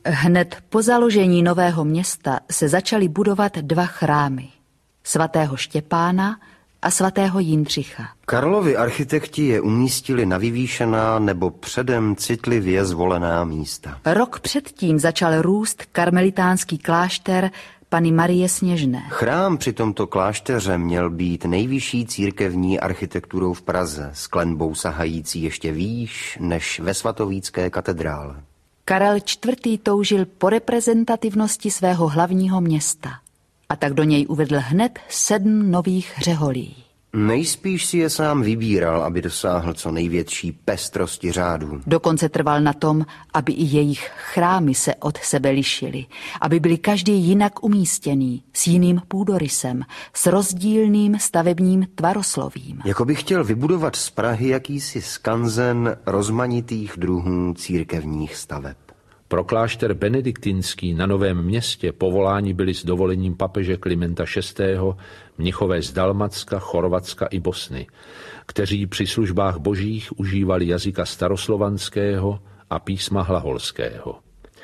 Hned po založení nového města se začaly budovat 2 chrámy. Svatého Štěpána a svatého Jindřicha. Karlovi architekti je umístili na vyvýšená nebo předem citlivě zvolená místa. Rok předtím začal růst karmelitánský klášter Panny Marie Sněžné. Chrám při tomto klášteře měl být nejvyšší církevní architekturou v Praze, s klenbou sahající ještě výš než ve svatovícké katedrále. Karel IV. Toužil po reprezentativnosti svého hlavního města a tak do něj uvedl hned 7 nových řeholí. Nejspíš si je sám vybíral, aby dosáhl co největší pestrosti řádů. Dokonce trval na tom, aby i jejich chrámy se od sebe lišily, aby byly každý jinak umístěný, s jiným půdorysem, s rozdílným stavebním tvaroslovím. Jako by chtěl vybudovat z Prahy jakýsi skanzen rozmanitých druhů církevních staveb. Pro klášter benediktinský na Novém Městě povoláni byli s dovolením papeže Klimenta VI. Mnichové z Dalmatska, Chorvatska i Bosny, kteří při službách božích užívali jazyka staroslovanského a písma hlaholského.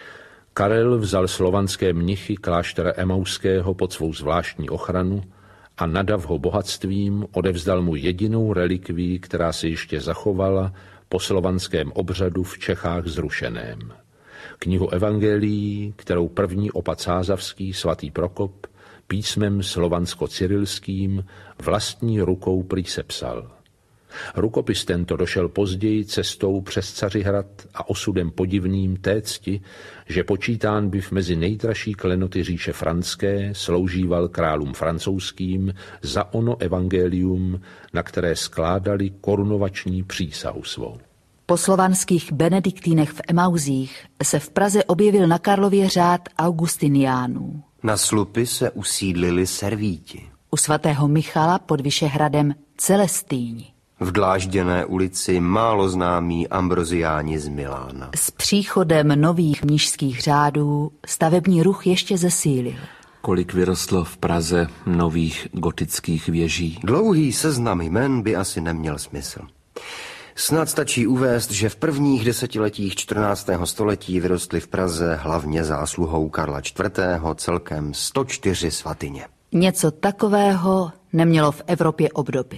Karel vzal slovanské mnichy kláštera Emauského pod svou zvláštní ochranu a nadav ho bohatstvím odevzdal mu jedinou relikvii, která se ještě zachovala po slovanském obřadu v Čechách zrušeném. Knihu evangelií, kterou první opat Sázavský svatý Prokop písmem slovansko-cyrilským vlastní rukou prý sepsal. Rukopis tento došel později cestou přes Cařihrad a osudem podivným té cti, že počítán byv mezi nejdražší klenoty říše franské sloužíval králům francouzským za ono evangelium, na které skládali korunovační přísahu svou. Po slovanských benediktínech v Emauzích se v Praze objevil na Karlově řád Augustiniánů. Na slupy se usídlili servíti. U svatého Michala pod Vyšehradem Celestíni. V Dlážděné ulici málo známí ambroziáni z Milána. S příchodem nových mnišských řádů stavební ruch ještě zesílil. Kolik vyrostlo v Praze nových gotických věží. Dlouhý seznam jmen by asi neměl smysl. Snad stačí uvést, že v prvních desetiletích 14. století vyrostly v Praze hlavně zásluhou Karla IV. Celkem 104 svatyně. Něco takového nemělo v Evropě obdoby.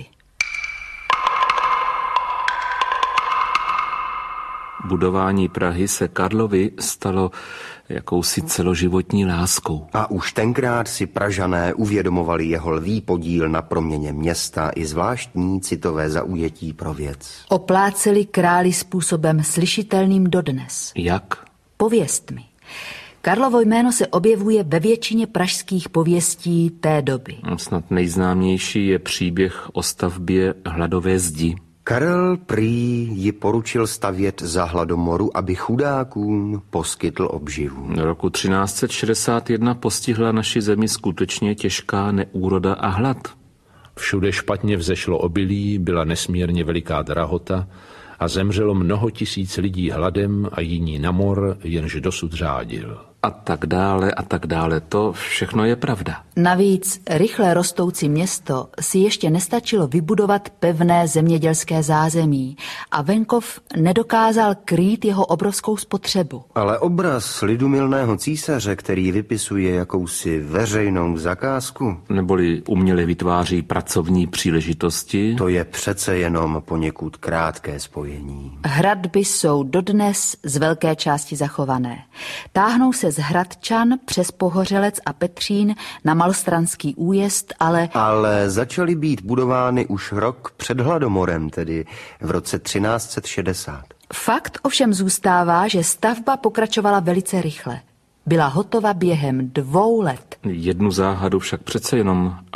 Budování Prahy se Karlovi stalo jakousi celoživotní láskou. A už tenkrát si Pražané uvědomovali jeho lví podíl na proměně města i zvláštní citové zaujetí pro věc. Opláceli králi způsobem slyšitelným dodnes. Jak? Pověstmi. Karlovo jméno se objevuje ve většině pražských pověstí té doby. Snad nejznámější je příběh o stavbě Hladové zdi. Karel prý ji poručil stavět za hladomoru, aby chudákům poskytl obživu. Roku 1361 postihla naši zemi skutečně těžká neúroda a hlad. Všude špatně vzešlo obilí, byla nesmírně veliká drahota a zemřelo mnoho tisíc lidí hladem a jiní na mor, jenž dosud řádil. A tak dále, to všechno je pravda. Navíc rychle rostoucí město si ještě nestačilo vybudovat pevné zemědělské zázemí a venkov nedokázal krýt jeho obrovskou spotřebu. Ale obraz lidumilného císaře, který vypisuje jakousi veřejnou zakázku, neboli uměle vytváří pracovní příležitosti, to je přece jenom poněkud krátké spojení. Hradby jsou dodnes z velké části zachované. Táhnou se z Hradčan přes Pohořelec a Petřín na Malostranský újezd, ale začaly být budovány už rok před hladomorem, tedy v roce 1360. Fakt ovšem zůstává, že stavba pokračovala velice rychle. Byla hotova během 2 let. Jednu záhadu však přece jenom